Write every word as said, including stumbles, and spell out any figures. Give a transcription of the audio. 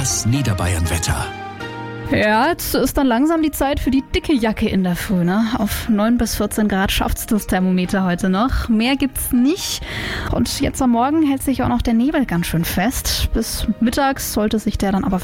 Das Niederbayern-Wetter. Ja, jetzt ist dann langsam die Zeit für die dicke Jacke in der Früh. Ne? Auf neun bis vierzehn Grad schafft's das Thermometer heute noch. Mehr gibt's nicht. Und jetzt am Morgen hält sich auch noch der Nebel ganz schön fest. Bis mittags sollte sich der dann aber